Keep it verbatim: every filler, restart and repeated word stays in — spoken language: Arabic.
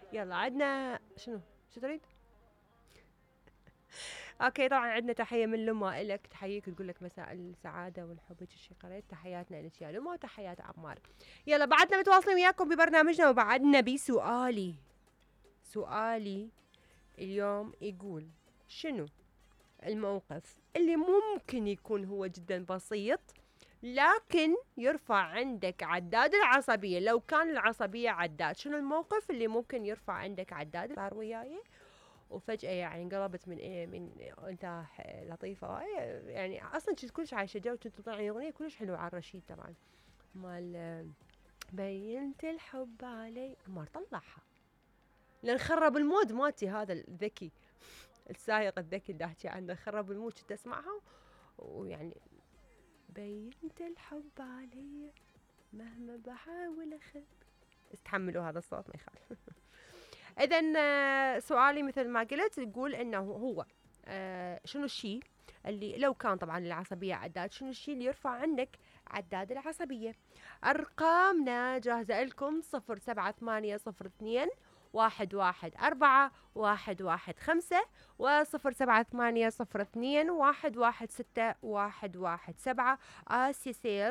يلا عندنا شنو شو تريد؟ اوكي طبعا عندنا تحيه من لما الك، تحييك تقول لك مساء السعاده والحب هيك شي قريت، تحياتنا لك يا لما وتحيات عمار. يلا بعدنا متواصلين وياكم ببرنامجنا، وبعدنا بسؤالي. سؤالي اليوم يقول: شنو الموقف اللي ممكن يكون هو جدا بسيط لكن يرفع عندك عداد العصبية؟ لو كان العصبية عداد، شنو الموقف اللي ممكن يرفع عندك عداد؟ صار وياي وفجأة يعني انقلبت من إيه من انت لطيفة، يعني اصلا كنت كلش عايشة جو، كنت تطلعني اغنية كلش حلوة على الرشيد طبعا، مال بينت الحب علي، ما طلعها لان خرب المود مالتي هذا الذكي، السايق الذكي اللي احكي عنه خرب المود، كنت اسمعها ويعني بينت الحب علي مهما بحاول اخبي، استحملوا هذا الصوت ما يخالف. اذا سؤالي مثل ما قلت يقول انه هو آه شنو الشيء اللي لو كان طبعا العصبية عداد، شنو الشيء اللي يرفع عندك عداد العصبية؟ ارقامنا جاهزة لكم: صفر سبعة ثمانية صفر اثنين واحد واحد أربعة واحد واحد خمسة، وصفر سبعة ثمانية صفر اثنين واحد واحد ستة واحد واحد سبعة. آسيا سيل